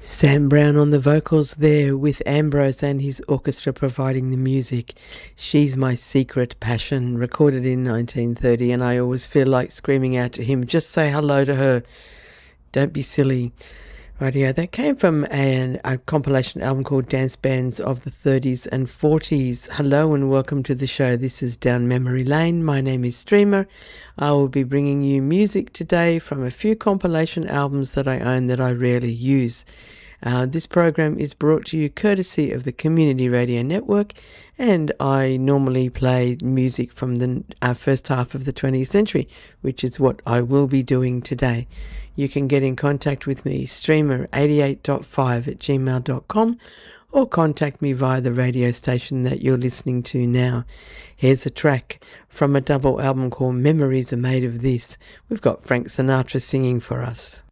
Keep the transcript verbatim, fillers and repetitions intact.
Sam Brown on the vocals there, with Ambrose and his orchestra providing the music. She's My Secret Passion, recorded in nineteen thirty, and I always feel like screaming out to him, just say hello to her. Don't be silly. Rightio, that came from an, a compilation album called Dance Bands of the thirties and forties. Hello and welcome to the show. This is Down Memory Lane. My name is Streamer. I will be bringing you music today from a few compilation albums that I own that I rarely use. Uh, this program is brought to you courtesy of the Community Radio Network, and I normally play music from the uh, first half of the twentieth century, which is what I will be doing today. You can get in contact with me, streamer eighty-eight point five at gmail dot com, or contact me via the radio station that you're listening to now. Here's a track from a double album called Memories Are Made of This. We've got Frank Sinatra singing for us.